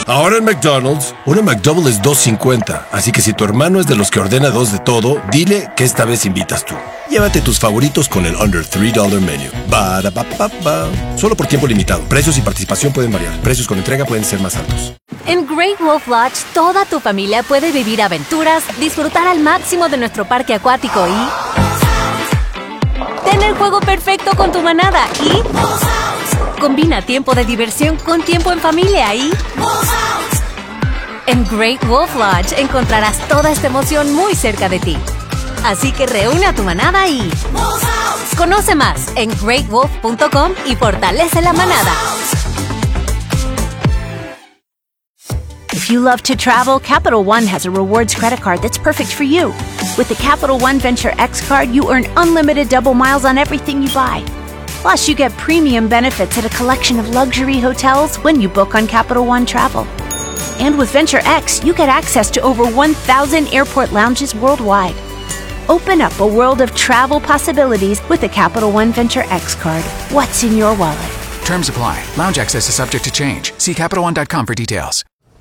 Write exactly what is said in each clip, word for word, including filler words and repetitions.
Ahora en McDonald's, una McDouble es dos cincuenta. Así que si tu hermano es de los que ordena dos de todo, dile que esta vez invitas tú. Llévate tus favoritos con el Under three dollar Menu. Ba-da-ba-ba-ba. Solo por tiempo limitado. Precios y participación pueden variar. Precios con entrega pueden ser más altos. En Great Wolf Lodge, toda tu familia puede vivir aventuras, disfrutar al máximo de nuestro parque acuático y tener el juego perfecto con tu manada y combina tiempo de diversión con tiempo en familia y en Great Wolf Lodge encontrarás toda esta emoción muy cerca de ti. Así que reúne a tu manada y conoce más en great wolf punto com y fortalece la manada. If you love to travel, Capital One has a rewards credit card that's perfect for you. With the Capital One Venture X card, you earn unlimited double miles on everything you buy. Plus, you get premium benefits at a collection of luxury hotels when you book on Capital One Travel. And with Venture X, you get access to over one thousand airport lounges worldwide. Open up a world of travel possibilities with the Capital One Venture X card. What's in your wallet? Terms apply. Lounge access is subject to change. See Capital One dot com for details.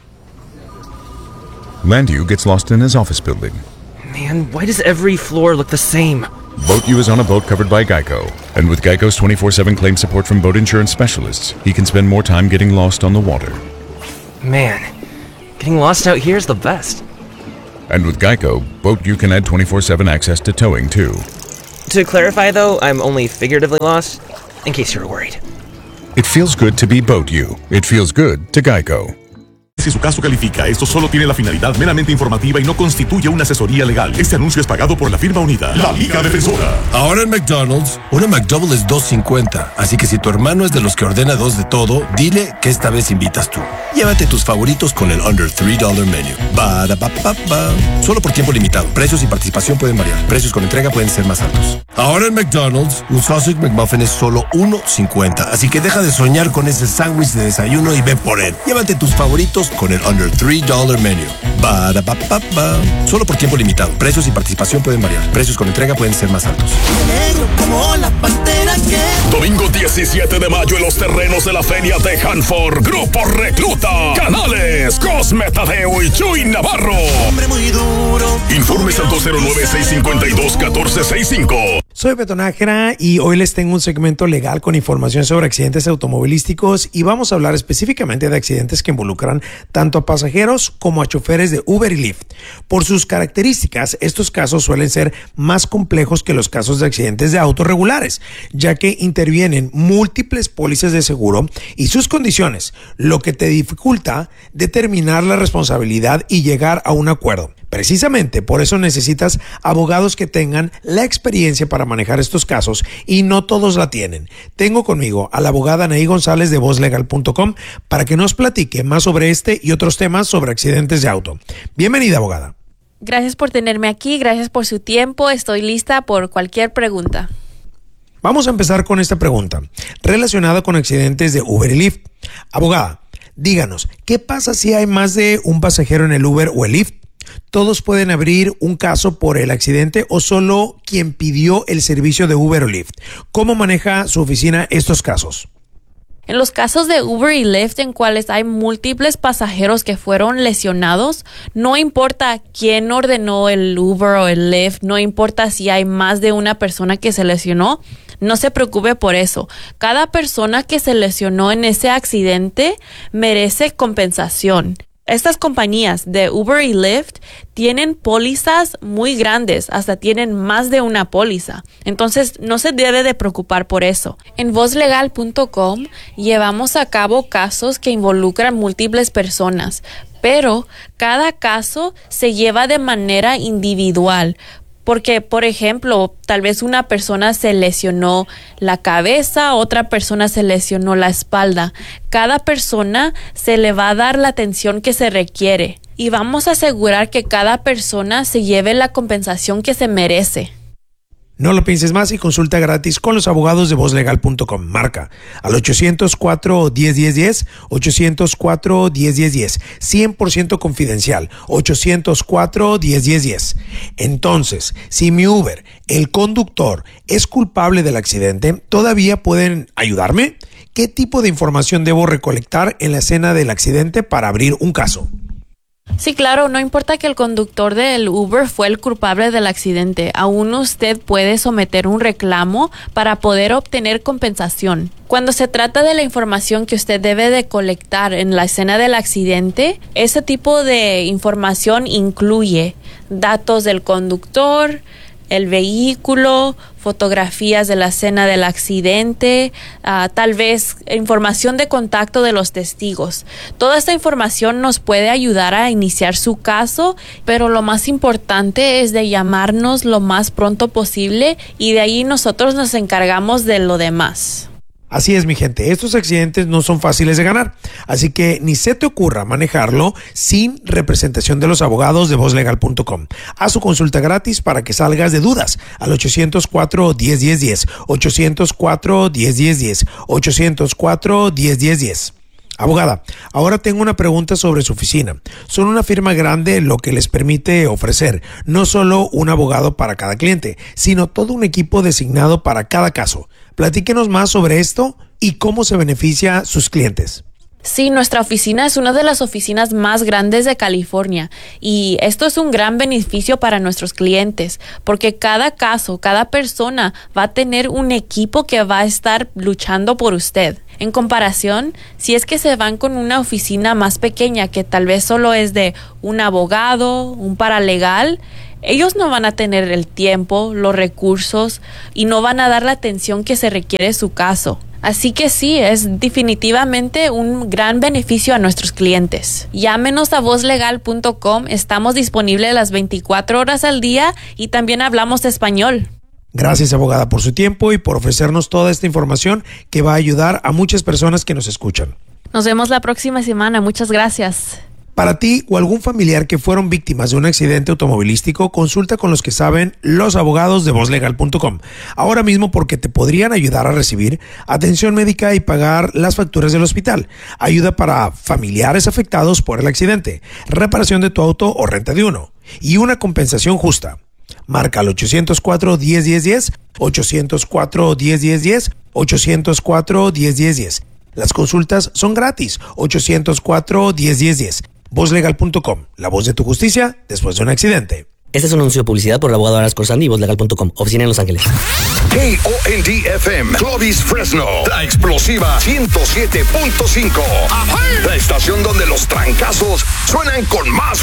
Landu gets lost in his office building. Man, why does every floor look the same? BoatU is on a boat covered by Geico. And with Geico's twenty-four seven claim support from boat insurance specialists, he can spend more time getting lost on the water. Man, getting lost out here is the best. And with Geico, BoatU can add twenty-four seven access to towing, too. To clarify, though, I'm only figuratively lost, in case you're worried. It feels good to be BoatU. It feels good to Geico. Si su caso califica, esto solo tiene la finalidad meramente informativa y no constituye una asesoría legal. Este anuncio es pagado por la firma unida, la Liga Defensora. Ahora en McDonald's, una McDouble es dos cincuenta. Así que si tu hermano es de los que ordena dos de todo, dile que esta vez invitas tú. Llévate tus favoritos con el Under three dollar Menu. Ba-da-ba-ba-ba. Solo por tiempo limitado. Precios y participación pueden variar. Precios con entrega pueden ser más altos. Ahora en McDonald's, un Sausage McMuffin es solo uno cincuenta. Así que deja de soñar con ese sándwich de desayuno y ve por él. Llévate tus favoritos con el Under three dollar Menu. Ba-da-ba-ba-ba. Solo por tiempo limitado. Precios y participación pueden variar. Precios con entrega pueden ser más altos. Domingo diecisiete de mayo en los terrenos de la feria de Hanford. Grupo Recluta. Canales, Cosme Tadeo y Chuy Navarro. Hombre muy duro. Informes al dos cero nueve, seis cinco dos, uno cuatro seis cinco. Soy Beto Nájera y hoy les tengo un segmento legal con información sobre accidentes automovilísticos y vamos a hablar específicamente de accidentes que involucran tanto a pasajeros como a choferes de Uber y Lyft. Por sus características, estos casos suelen ser más complejos que los casos de accidentes de autos regulares, ya que intervienen múltiples pólizas de seguro y sus condiciones, lo que te dificulta determinar la responsabilidad y llegar a un acuerdo. Precisamente por eso necesitas abogados que tengan la experiencia para manejar estos casos y no todos la tienen. Tengo conmigo a la abogada Anaí González de voz legal punto com para que nos platique más sobre este y otros temas sobre accidentes de auto. Bienvenida, abogada. Gracias por tenerme aquí, gracias por su tiempo. Estoy lista por cualquier pregunta. Vamos a empezar con esta pregunta relacionada con accidentes de Uber y Lyft. Abogada, díganos, ¿qué pasa si hay más de un pasajero en el Uber o el Lyft? ¿Todos pueden abrir un caso por el accidente o solo quien pidió el servicio de Uber o Lyft? ¿Cómo maneja su oficina estos casos? En los casos de Uber y Lyft en cuales hay múltiples pasajeros que fueron lesionados, no importa quién ordenó el Uber o el Lyft, no importa si hay más de una persona que se lesionó, no se preocupe por eso. Cada persona que se lesionó en ese accidente merece compensación. Estas compañías de Uber y Lyft tienen pólizas muy grandes, hasta tienen más de una póliza. Entonces, no se debe de preocupar por eso. En voz legal punto com llevamos a cabo casos que involucran múltiples personas, pero cada caso se lleva de manera individual. Porque, por ejemplo, tal vez una persona se lesionó la cabeza, otra persona se lesionó la espalda. Cada persona se le va a dar la atención que se requiere y vamos a asegurar que cada persona se lleve la compensación que se merece. No lo pienses más y consulta gratis con los abogados de voz legal punto com. Marca al ochocientos cuatro, diez, diez, diez, ochocientos cuatro, diez, diez, diez. cien por ciento confidencial. ochocientos cuatro, diez, diez, diez. Entonces, si mi Uber, el conductor, es culpable del accidente, ¿todavía pueden ayudarme? ¿Qué tipo de información debo recolectar en la escena del accidente para abrir un caso? Sí, claro, no importa que el conductor del Uber fue el culpable del accidente, aún usted puede someter un reclamo para poder obtener compensación. Cuando se trata de la información que usted debe de colectar en la escena del accidente, ese tipo de información incluye datos del conductor, el vehículo, fotografías de la escena del accidente, uh, tal vez información de contacto de los testigos. Toda esta información nos puede ayudar a iniciar su caso, pero lo más importante es de llamarnos lo más pronto posible y de ahí nosotros nos encargamos de lo demás. Así es, mi gente, estos accidentes no son fáciles de ganar, así que ni se te ocurra manejarlo sin representación de los abogados de voz legal punto com. Haz su consulta gratis para que salgas de dudas al ochocientos cuatro, diez, diez, diez, ochocientos cuatro, diez, diez, diez, ochocientos cuatro, diez, diez, diez. Abogada, ahora tengo una pregunta sobre su oficina. Son una firma grande, lo que les permite ofrecer no solo un abogado para cada cliente, sino todo un equipo designado para cada caso. Platíquenos más sobre esto y cómo se beneficia a sus clientes. Sí, nuestra oficina es una de las oficinas más grandes de California y esto es un gran beneficio para nuestros clientes porque cada caso, cada persona va a tener un equipo que va a estar luchando por usted. En comparación, si es que se van con una oficina más pequeña que tal vez solo es de un abogado, un paralegal, ellos no van a tener el tiempo, los recursos y no van a dar la atención que se requiere su caso. Así que sí, es definitivamente un gran beneficio a nuestros clientes. Llámenos a voz legal punto com, estamos disponibles las veinticuatro horas al día y también hablamos español. Gracias, abogada, por su tiempo y por ofrecernos toda esta información que va a ayudar a muchas personas que nos escuchan. Nos vemos la próxima semana, muchas gracias. Para ti o algún familiar que fueron víctimas de un accidente automovilístico, consulta con los que saben, los abogados de voz legal punto com. Ahora mismo porque te podrían ayudar a recibir atención médica y pagar las facturas del hospital, ayuda para familiares afectados por el accidente, reparación de tu auto o renta de uno y una compensación justa. Marca al ochocientos cuatro, diez, diez, diez, ochocientos cuatro, diez, diez, diez, ochocientos cuatro, diez, diez, diez. Las consultas son gratis. ochocientos cuatro, diez, diez, diez. voz legal punto com, la voz de tu justicia después de un accidente. Este es un anuncio de publicidad por el abogado Aras Corsandi y voz legal punto com, oficina en Los Ángeles. K O N D F M, Clovis, Fresno, la explosiva ciento siete punto cinco. La estación donde los trancazos suenan con más